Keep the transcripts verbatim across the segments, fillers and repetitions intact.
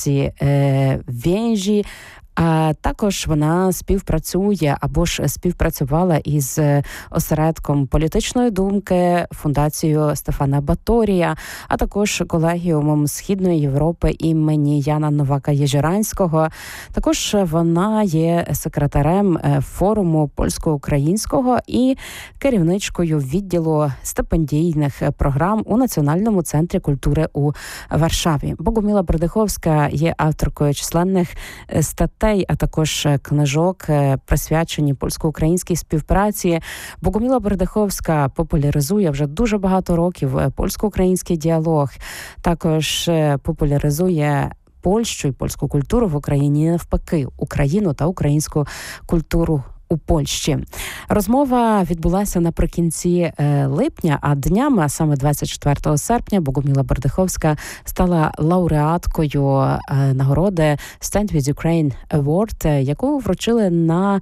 творці Венжі. А також вона співпрацює або ж співпрацювала із осередком політичної думки, фундацією Стефана Баторія, а також колегіумом Східної Європи імені Яна Новака-Єжиранського. Також вона є секретарем форуму польсько-українського і керівничкою відділу стипендійних програм у Національному центрі культури у Варшаві. Богоміла Бердиховська є авторкою численних статей, а також книжок, присвячені польсько-українській співпраці. Богоміла Бердиховська популяризує вже дуже багато років польсько-український діалог, також популяризує Польщу і польську культуру в Україні, навпаки, Україну та українську культуру у Польщі. Розмова відбулася наприкінці липня, а днями, а саме двадцять четвертого серпня, Богоміла Бердиховська стала лауреаткою нагороди Stand with Ukraine Award, яку вручили на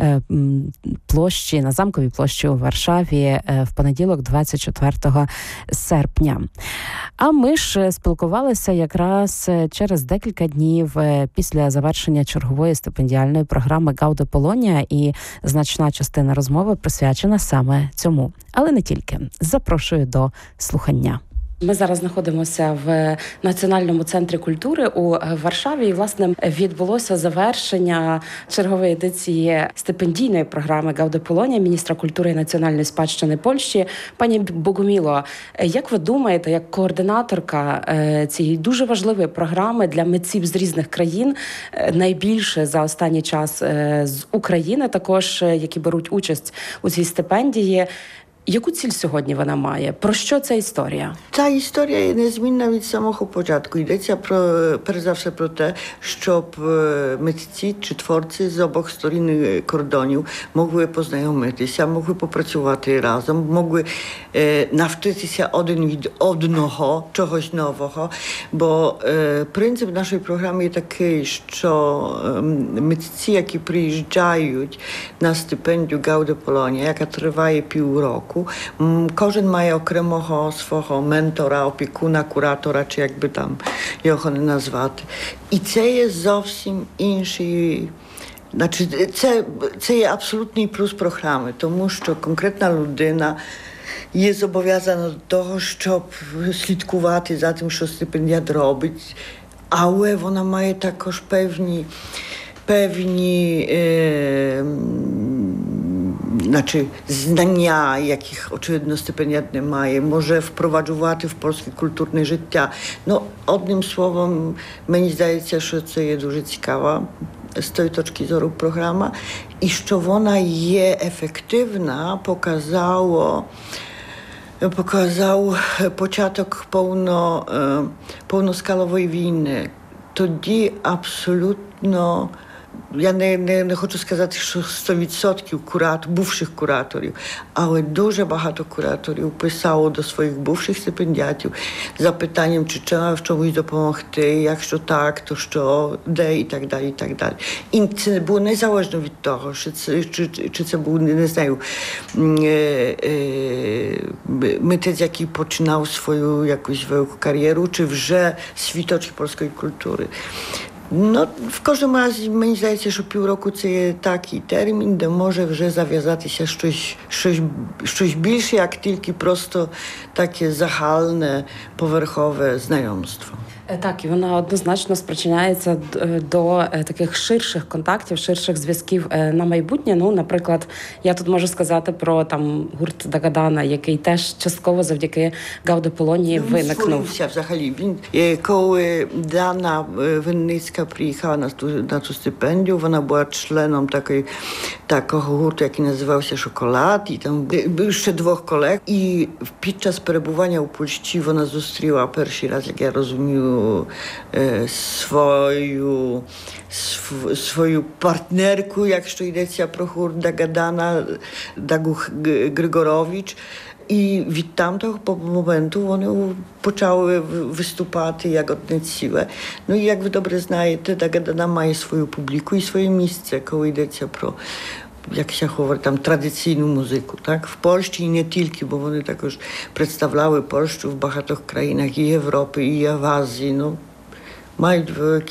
площі, на Замковій площі у Варшаві в понеділок, двадцять четвертого серпня. А ми ж спілкувалися якраз через декілька днів після завершення чергової стипендіальної програми Гауде Полонія, і значна частина розмови присвячена саме цьому. Але не тільки. Запрошую до слухання. Ми зараз знаходимося в Національному центрі культури у Варшаві. І, власне, відбулося завершення чергової едиції стипендійної програми Гауде Полонія міністра культури і національної спадщини Польщі. Пані Богоміло, як ви думаєте, як координаторка цієї дуже важливої програми для митців з різних країн, найбільше за останній час з України також, які беруть участь у цій стипендії, яку ціль сьогодні вона має? Про що ця історія? Ця історія є незмінна від самого початку. Йдеться про, перш за все про те, щоб митці чи творці з обох сторін кордонів могли познайомитися, могли попрацювати разом, могли е, навчитися один від одного чогось нового. Бо е, принцип нашої програми є такий, що е, митці, які приїжджають на стипендію Gaude Polonia, яка триває півроку, кожен має окремого свого ментора, опікуна, куратора, чи як би там його не назвати. І це є зовсім інший. Значить, це, це є абсолютний плюс програми, тому що конкретна людина є зобов'язана до того, щоб слідкувати за тим, що стипендіат робить, але вона має також певні, певні е, Znaczy знання, яких, очевидно, стипендіат не має, може впроваджувати в польське культурне життя. Ну, одним словом, мені здається, що це є дуже цікава з тої точки зору програма. І що вона є ефективна, показало, показав початок повно, повноскалової війни. Тоді абсолютно, я не, не, не хочу сказати, що сто відсотків курат, бувших кураторів, але дуже багато кураторів писало до своїх бувших стипендіатів з запитанням, чи треба в чомусь допомогти, якщо так, то що, де і так далі, і так далі. І це було незалежно від того, чи це, чи, чи це був, не знаю, митець, який починав свою якусь велику кар'єру, чи вже світоч польської культури. No, w każdym razie, мені здається, що півроку це є такий термін, де може вже зав'язатися щось, щось, щось більше, як тільки просто таке загальне, поверхове знайомство. Так, і вона однозначно спричиняється до таких ширших контактів, ширших зв'язків на майбутнє. Ну, наприклад, я тут можу сказати про там гурт Дагадана, який теж частково завдяки Гауде Полонії Він виникнув. Створився взагалі. Він, коли Дана Винницька приїхала на ту, на ту стипендію, вона була членом такої, такого гурту, який називався «Шоколад», і там були ще двох колег. І під час перебування у Польщі вона зустріла перший раз, як я розумію, свою, sw, свою партнерку, якщо йдеться про гурт Дагадана, Дагу Григорович. І від тамтого моменту вони почали виступати як одне ціле. Ну і як ви добре знаєте, Дагадана має свою публіку і своє місце, коли йдеться про, як się говорить, там традиційну музику, так? В Польщі і не тільки, бо вони також представляли Польщу в багатьох країнах і Європи, і в Азії. Ну, мають великі